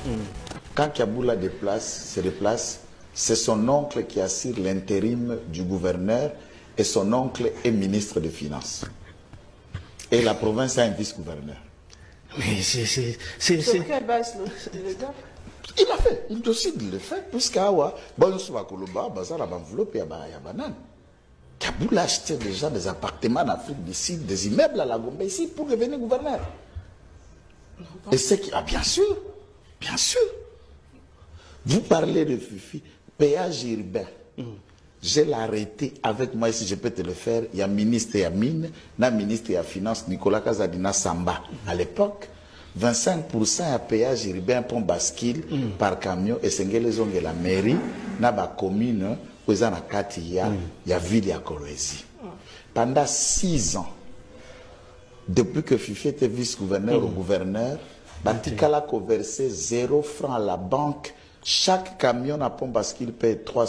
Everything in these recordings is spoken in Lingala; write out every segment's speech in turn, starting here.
Quand Kaboula se déplace, c'est son oncle qui assure l'intérim du gouverneur et son oncle est ministre des Finances. Et la province a un vice-gouverneur. Mais c'est... Sur quelle base le gars? Il a fait, il décide de le faire, puisqu'Awa, bon, sur la Koloba, Bazar, la enveloppe, il y a banane. Kaboula achetait déjà des appartements en Afrique du Sud, des immeubles à la Gombe ici pour devenir gouverneur. Et c'est qui. Ah, bien sûr, bien sûr. Vous parlez de Fifi, péage urbain. Je l'ai arrêté avec moi, si je peux te le faire. Il y a ministre et mine, na ministre et finance, Nicolas Kazadina Samba. À l'époque, 25% à péage urbain pour bascule par camion et c'est les onges de la mairie, na ba commune, où il y a ville à Kolwezi. Pendant 6 ans, depuis que Fifi était vice-gouverneur au gouverneur, Batikala a versé 0 francs à la banque. Chaque camion à pont bascule paye $300.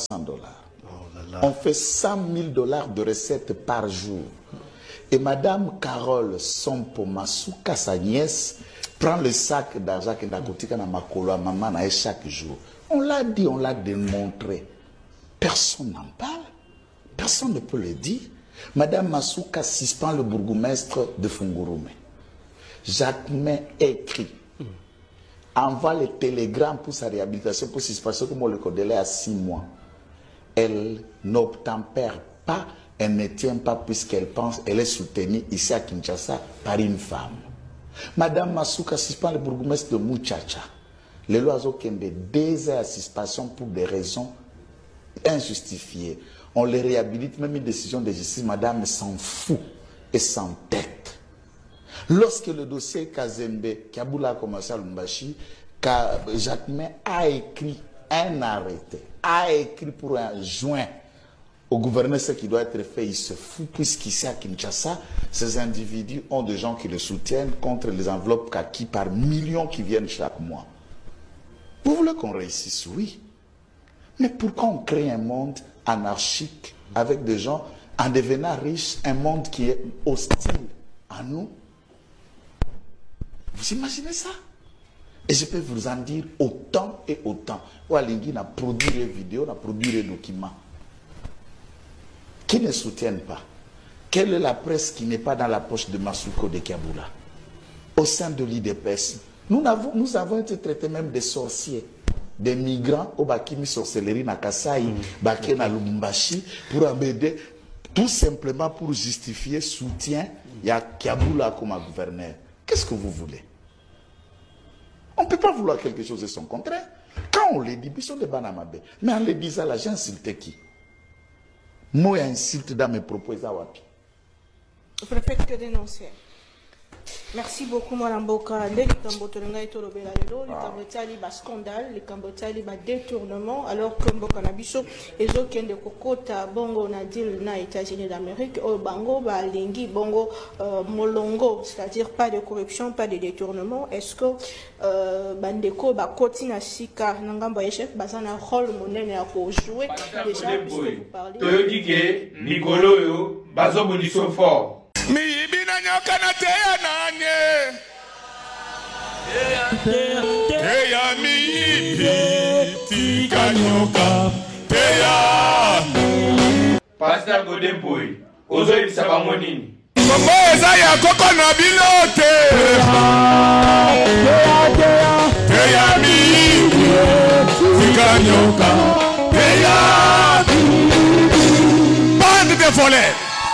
On fait $100 000 de recettes par jour. Et Madame Carole Sompo-Masuka, sa nièce, prend le sac d'argent qu'elle a coûté à Makolo à maman chaque jour. On l'a dit, on l'a démontré. Personne n'en parle. Personne ne peut le dire. Madame Masuka suspend le bourgmestre de Fungurume. Jacquemin écrit. Envoie les télégrammes pour sa réhabilitation, pour suspension, comme on le connaît à 6 mois. Elle n'obtempère pas, elle ne tient pas puisqu'elle pense, elle est soutenue ici à Kinshasa par une femme. Madame Masuka suspend le bourgmestre de Muchacha. Les lois ont 2 heures à suspension pour des raisons injustifiées. On les réhabilite, même une décision de justice, madame s'en fout et s'entête. Lorsque le dossier Kazembe, Kaboula a commencé à Lumbashi, Jacquemin a écrit un arrêté, a écrit pour un joint au gouverneur ce qui doit être fait, il se fout, puisqu'ici à Kinshasa, ces individus ont des gens qui le soutiennent contre les enveloppes kaki par millions qui viennent chaque mois. Vous voulez qu'on réussisse? Oui. Mais pourquoi on crée un monde anarchique avec des gens en devenant riches, un monde qui est hostile à nous? Vous imaginez ça? Et je peux vous en dire autant et autant. Walingi a produit les vidéos, a produit les documents. Qui ne soutiennent pas? Quelle est la presse qui n'est pas dans la poche de Masuko de Kaboula? Au sein de l'IDPS, nous avons été traités même des sorciers, des migrants au Bakimi sorcellerie na Kasai, Baké na Lubumbashi, pour m'aider, tout simplement pour justifier soutien. Il y a Kaboula comme gouverneur. Qu'est-ce que vous voulez? On ne peut pas vouloir quelque chose de son contraire. Quand on les dit, ils sont des banamabe. Mais en les disant là, j'ai insulté qui? Moi, insulte dans mes propos. Je préfère que dénoncer. Merci beaucoup, Mme Boka. Les Cambotolanga et Tolobela, les scandale, les Cambotali, les détournement, alors que Mboka Nabiso, et aucun de Kokota, Bongo, Nadil, na États-Unis d'Amérique, au Bango, Lingi, Bongo, Molongo, c'est-à-dire pas de corruption, pas de détournement. Est-ce que Bandeko, Kotina Sika, Nangamba Echef, Bazana, rôle monnaie à jouer déjà, puisque vous parlez. Toyodike, Nicolo, Bazo Boniso fort. Mi ibina nyoka na teya nanye teya mi ibi tika nyoka teya. Pasteur Godemboy, ozo ibisa bango nini? Kongo eza ya koko na bilote teya mi ibi tika nyoka teya. Bande de voleurs.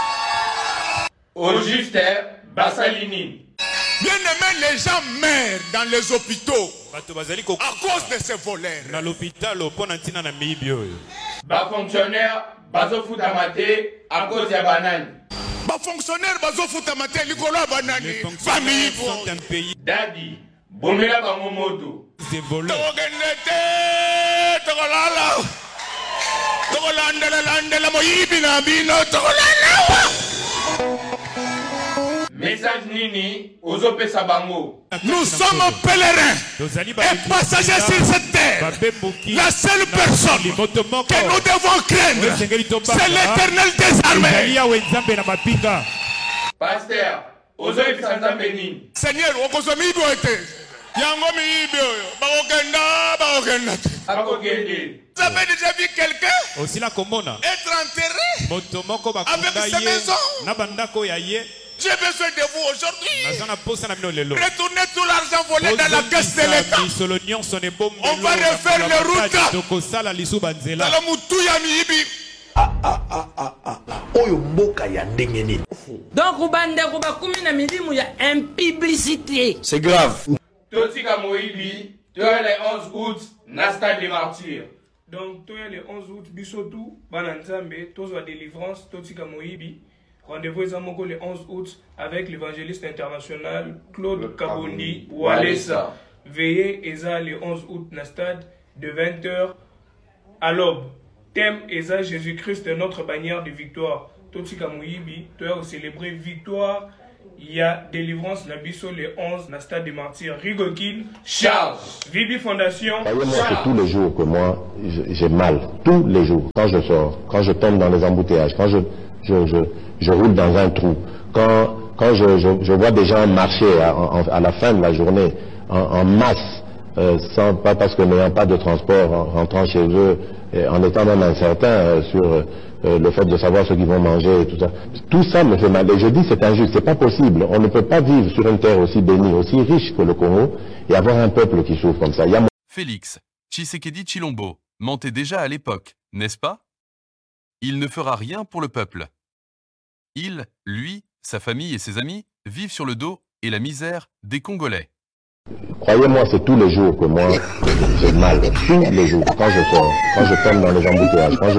Au juste, Bassalini. Bien aimé, les gens meurent dans les hôpitaux à cause de ces voleurs. Dans l'hôpital, Bas fonctionnaire, bazo futamate à cause de banane. Bas fonctionnaire, bazo futamate likolo banane. Famille sont un pays. Daddy, bomela bango moto. Des voleurs. Togolala. Togolandela moyibi na bino togolala. Message Nini, Ozope Sabango. Nous sommes pèlerins et passagers sur cette terre. La seule personne que nous devons craindre, c'est l'Éternel des armées. Pasteur, Ozope Sanzambeni. Seigneur, Okozomi Boete. Yango miibi bakokenda. Vous avez déjà vu quelqu'un être enterré avec sa maison? J'ai besoin de vous aujourd'hui. Retournez tout l'argent volé dans la caisse de l'État. On va refaire les routes. Donc, il y a une publicité. C'est grave. Totika Moïbi, tu as les 11 août, Nasta des martyrs. Donc, tu as les 11 août, Bissotou, Bananzambe, Tozo délivrance, Totika Moïbi. Rendez-vous le 11 août avec l'évangéliste international Claude Kabondi Walesa. Veillez Eza le 11 août na stade de 20h à l'aube. Thème Eza Jésus-Christ notre bannière de victoire. Totika Moïbi, tu as célébré victoire. Il y a délivrance na biso le 11 na stade des martyrs. Rigokin, Charles, Vibi Fondation. Croyez-moi, c'est tous les jours que moi j'ai mal. Tous les jours. Quand je sors, quand je tombe dans les embouteillages, quand je roule dans un trou, quand je vois des gens marcher à la fin de la journée en masse, pas parce que n'ayant pas de transport, rentrant chez eux, en étant même incertain sur le fait de savoir ce qu'ils vont manger et tout ça. Tout ça me fait mal. Et je dis c'est injuste, c'est pas possible. On ne peut pas vivre sur une terre aussi bénie, aussi riche que le Congo et avoir un peuple qui souffre comme ça. Félix Tshisekedi Tshilombo mentait déjà à l'époque, n'est-ce pas? Il ne fera rien pour le peuple. Il, lui, sa famille et ses amis vivent sur le dos et la misère des Congolais. Croyez-moi, c'est tous les jours que moi j'ai mal. Tous les jours. Quand je sors, quand je tombe dans les embouteillages, quand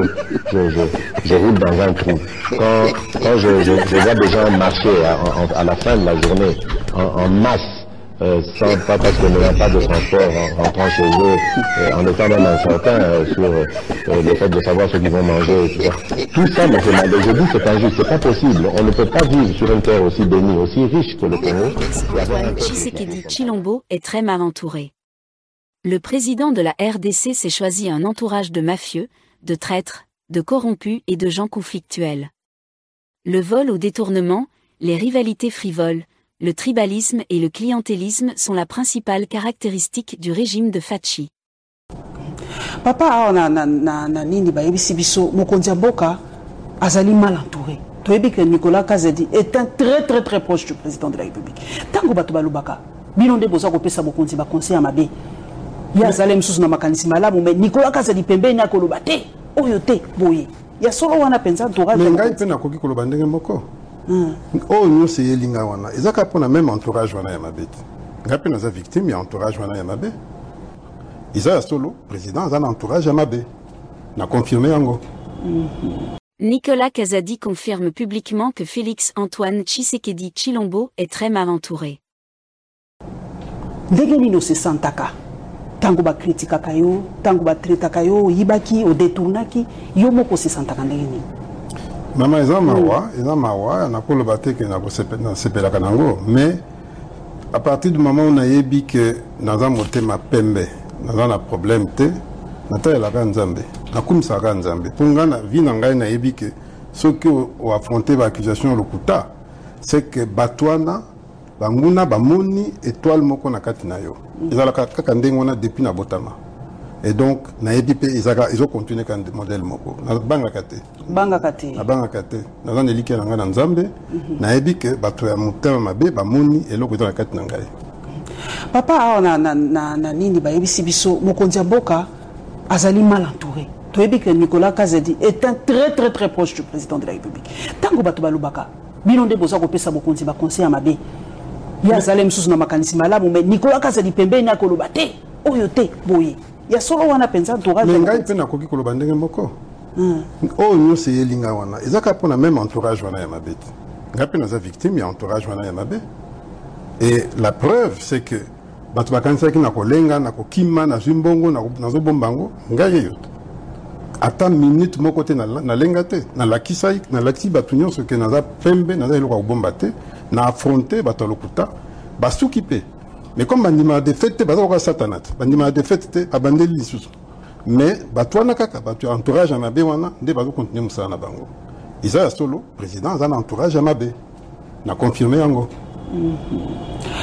je roule dans un trou, quand je vois des gens marcher à la fin de la journée en masse, pas parce que n'ayant pas de transport, rentrant chez eux, en étant même incertain sur le fait de savoir ce qu'ils vont manger et tout ça. Tout ça me fait mal. Et je dis c'est injuste, c'est pas possible. On ne peut pas vivre sur une terre aussi bénie, aussi riche que le Congo. Antoine Tshisekedi Tshilombo est très mal entouré. Le président de la RDC s'est choisi un entourage de mafieux, de traîtres, de corrompus et de gens conflictuels. Le vol au détournement, les rivalités frivoles, le tribalisme et le clientélisme sont la principale caractéristique du régime de Fachi. Papa na nini bayebisi biso mokonzi ya mboka azali mal entouré. Toyebi que Nicolas Kazadi est un très proche du président de la République. Tango bato balobaka bino nde boza kopesa mokonzi ba conseil mabe. Ya azali msusu na makanisi malamu mais Nicolas Kazadi pembeni akoloba te oyo te boye. Ya solo wana penza entourage. Ngai pe na koki koloba ndenge moko. Oh nous c'est Yelinga wana. Ezaka pona même entourage wana ya mabete. Ngai pe naza victime ya entourage wana ya mabe. Isa solo président a un entourage ya mabe. Na confirmé yango. Nicolas Kazadi confirme publiquement que Félix Antoine Tshisekedi Tshilombo est très mal entouré. Ndenge nino se santaka. Tango ba kritikaka yo, tango ba tretaka yo, yibaki o détournaki, yo moko se santaka ndenge nini. Maman eza mawa na ko le baté que na ko sepela kanango mais à partir du moment où on a yebi que dans un motema pembe dans un problème té na ta la kanzambe na kumisa kanzambe punga na vie na ngai na yebi que ce que o affronter ba accusation lokuta c'est que batwana banguna bamoni étoile moko na kati na yo ezala kaka ndengo na depuis na botama. Et donc, ils ont continué quand modèle moko. Na banga kate. Banga kate. Na banga kate. Na zan eliki na nga na Nzambe. Na ebi ke bato ya mutema mabe ba moni eloko eza na kate na ngai. Papa awa na nini ba yebisi biso mokonzi ya mboka azali mal entouré. Toyebi que Nicolas Kazadi est un très proche du président de la République. Tango bato balobaka bino nde boza kopesa mokonzi ba conseil mabe. Ya azali msusu na makanisi malamu mais Nicolas Kazadi pembeni akoloba te oyo te boye. Ya solo wana penza entourage. Mais ngai pe na koki koloba ndenge moko. Oh nous c'est Yelinga wana. Ezaka pona même entourage wana ya mabete. Ngai pe naza victime ya entourage wana ya mabe. Et la preuve c'est que bato bakanisa ki na kolenga na kokima na zimbongo na zo bombango ngai yo. Ata minute moko te na lenga te na lakisa na lati bato nyonso ke naza pembe naza eloko bomba te na affronter bato lokuta basuki pe. Mais comme bandima de fête baza ko satanat bandima de fête abandeli lisusu mais batwana kaka batu entourage à mabe wana nde bazo continuer musala na bango isa solo président za na entourage à mabe na confirmer yango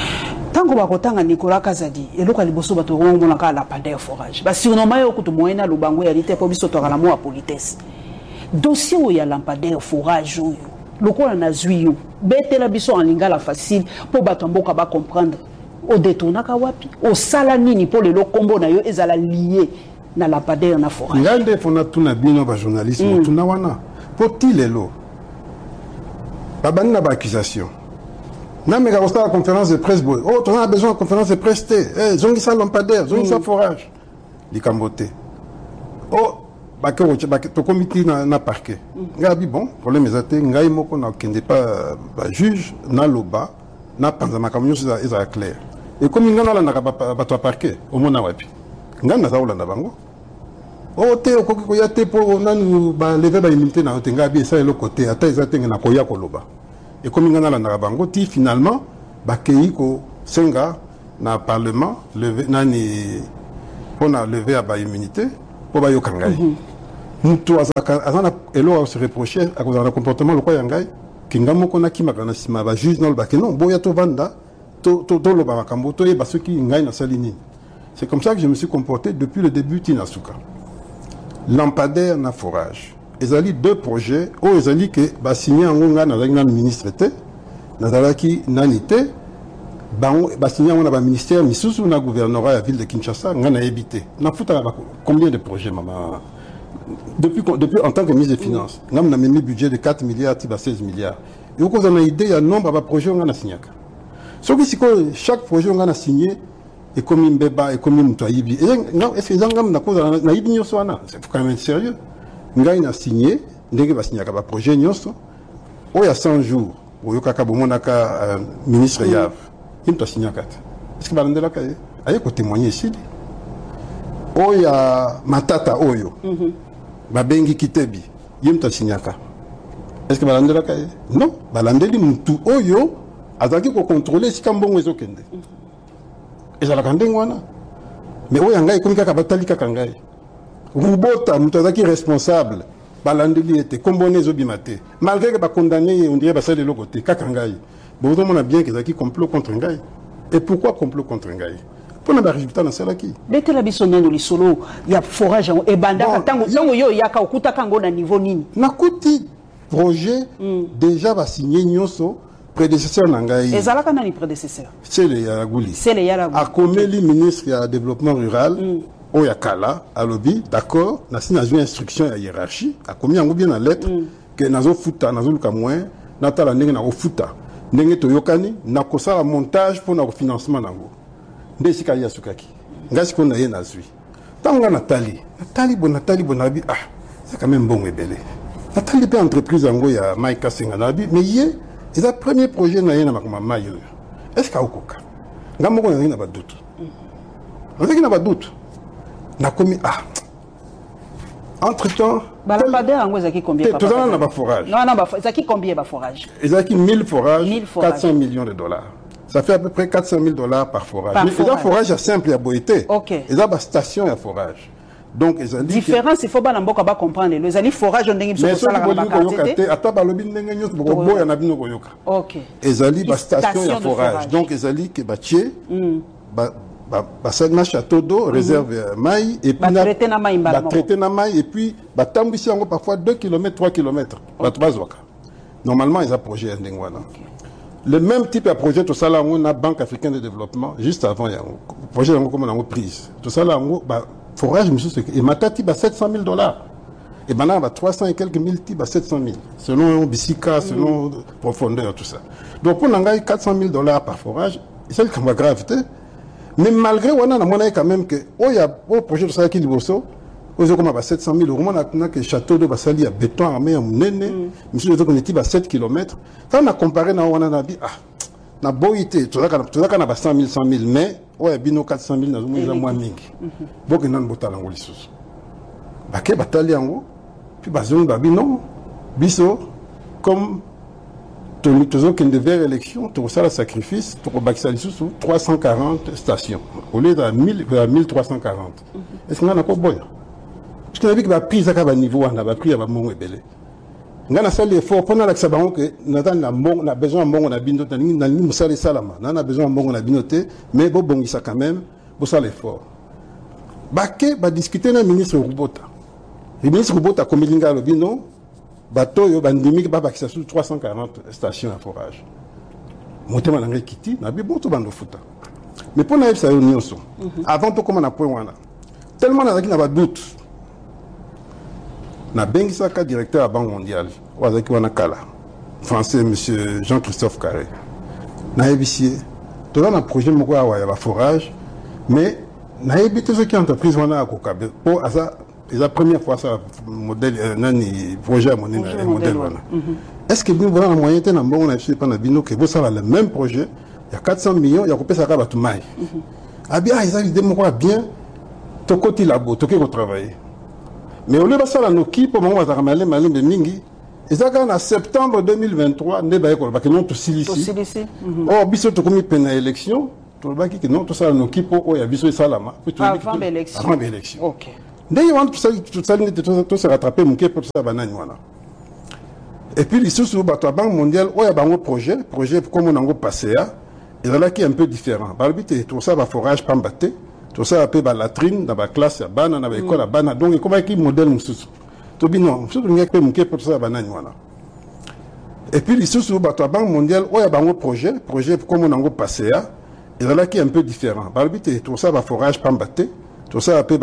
Tango bakotanga Nicolas Kazadi eloka liboso bato ngomona ka lampadaire forage ba surnommé yo kutu moyena lubango ya lite po biso to kala mo a politesse dossier où ya lampadaire forage yo lokola na zui yo betela biso en lingala facile po bato mboka ba comprendre o détournaka wapi o sala nini po le kombo na yo ezala lié na lampadaire na forage ngande fona tuna bino ba journalisme tuna wana po tilelo babani na ba accusation. Non, mais quand on a la conférence de presse, oh, on a besoin de conférence de presse, zongi sa lampadaire, zongi sa forage. Les cambotés. Oh, to comité na parquet. Ngabi bon, problème est ngai moko na kende pas juge na loba na panzama kamyo ça clair. Et comme ngana la na ba to parquet, au mona wapi. Ngana za olanda bango. Oh, te okoki ko ya te po nanu ba lever ba immunité na ngabi ça le côté ata ezate na koya koloba. Et comme il y a la bango, finalement, bakei ko senga na parlement levé nani on a levé à ba immunité pour ba yokangai. Mutu azana elo se reprocher à cause de comportement le quoi yangai kingamo kona kimakana sima ba juge non ba que non boya to vanda to lo ba makambo to e ba ceux qui ngai na salini. C'est comme ça que je me suis comporté depuis le début Tinasuka. Lampadaire na forage. Ils ont deux projets, où ils ont dit que bah signé en Onga dans le ministre était, dans nanité, bah signé en ministère, mais sous le gouvernorat à la ville de Kinshasa, on a évité. On a combien de projets, maman? Depuis en tant que ministre des Finances, on a mis un budget de 4 milliards, 16 milliards. Et on a une idée, il y a un nombre de projets qu'on a signé. Sauf que chaque projet qu'on a signé, et comme un bébé, et comme un moutoyibi. Est-ce que les gens ont c'est quand même sérieux. Ngai na signé, ndenge ba signé ka projet nyonso. O ya 100 jours, o yokaka bomonaka ministre Yav. Il t'a signé kata. Est-ce que balandela ka aye ko témoigner ici? O ya matata oyo. Ba bengi kitebi. Il t'a signé ka. Est-ce que balandela ka? Non, balandeli mutu oyo azaki ko contrôler si kambongo ezokende. Ezala kandengo wana. Mais o ya ngai komika ka batali ka ngai. Rubota, Moutazaki responsable, Balandeli était comboné Zobimate. Malgré que condamné, on dirait que de l'autre côté, Kakangaï. Bon, on a bien qu'ils ont complot contre Ngaï. Et pourquoi complot contre Ngaï? Pour le résultat dans celle qui. Dès que la bisonne dans le solo, il y a forage et banda, tango yo yaka okuta kango na niveau nini. Nakuti projet déjà va signer Nyoso. Prédécesseur Nangaï. Et Zalaka n'a ni prédécesseur. C'est le Yaragouli. C'est le Yaragouli. A Komeli, ministre du développement rural. Oyakala, à lobby, d'accord, n'a pas une instruction à hiérarchie, a commis en bien la lettre, que nazo futa, nazo lukamouin, nata la nègre na futa, nègre toyokani, n'a kosa un montage pour notre financement nango. Ndesika ya sukaki. Ngasi qu'on a yé nazui. Tanga Nathalie Bonabi, ah, c'est quand même bon et belé. Nathalie peut entreprise en ya Maïka Senganabi, mais yé, c'est le premier projet na yé na makoma maïo. Est-ce qu'il y a okoka? Ngamo qu'on a n'a pas de doute. On sait qu'il n'a pas de doute. Na commis entre temps Lampadaire en zaki combien tout ça n'a pas forage non zaki combien ba forage zaki 1000 forages 400 millions de dollars ça fait à peu près 400 000 dollars par forage mais les forage à simple à boité ils ont station à forage donc ils ont dit différence il faut pas n'importe pas comprendre les ali forage on dingi mais ça la ba ata ba lobi ndenge nyos boko boya na bino koyoka ils ali ba station à forage donc ils ali ke batie Basagna château d'eau, réserve maï, et puis traité na maï, et puis tambisi yango parfois 2 km, 3 km. Normalement, ils ont projet Ndengwana. Le même type de projet, tout ça là, on a Banque africaine de développement, juste avant, il y a un projet comme on a prise. Tout ça là, forage, et Matati, 700 000 $. Et maintenant, 300 et quelques mille types, 700 000. Selon Bissika, selon profondeur, tout ça. Donc, pour nous, 400 000 $ par forage, c'est le cas gravité. Mais malgré on a quand même que il y a un projet de ça qui est bosso aux comme 700 000 €, on a que château de Bassali à béton armé à Mounene, monsieur les on à 7 km. Quand on a comparé na on a dit na boité tout ça qu'on a 100 000 mais ouais bino 400 000 na moins mingi. Donc nan botala ngoli sous. Ba ke batali yango puis bazon ba bino biso comme toujours qu'il devait élection, tout ça le sacrifice, pour Baxali sous 340 stations, au lieu de 1340. Est-ce qu'on a encore bon? Parce qu'on a vu que la prise à niveau, on a pris à mon ébélé. ngana sali effort pendant la sabango que na besoin mbongo na bino na ni musale salama na besoin mbongo na binoté mais bo bongisa quand même bo sala effort bake ba discuter na ministre Rubota le ministre Rubota komilinga lo bino bato yo bandimi ba bakisa sur 340 stations à forage motema na ngai kiti na bi boto bando futa mais pour na ça yo nyonso avant to comment na point wana tellement na ba doute na bengisaka directeur à Banque mondiale wazaki wana kala français monsieur Jean-Christophe Carré na ebisie to na projet moko ya ba forage mais na ebité ce qui entreprise wana akokabe pour asa la première fois ça modèle nani projet modèle wana est-ce que vous avez un moyen de bon on a fait pendant bino que vous savez le même projet il y a 400 millions il y a coupé ça ka batu mai abia ils ont idée moko bien to côté labo to ko travailler mais au lieu de ça la noki pour moment va ramener malin de mingi et ça en septembre 2023 ne ba ko ba que non to silici oh biso to komi pena élection to ba ki non to ça noki pour ya biso salama avant l'élection OK dès y a tout ça se rattraper mon pour ça banane voilà et puis les sous bateau Banque mondiale il y a un projet comme on a passé et là qui est un peu différent balbité tout ça va forage pambaté tout ça appelé ba latrine dans la classe ya bana na ba école ya bana donc comment qui modèle mususu to bino surtout ngek pe mon pour ça banane voilà et puis les sous bateau Banque mondiale il y a un projet comme on a passé et là qui est un peu différent balbité tout ça va forage pambaté tout ça appelé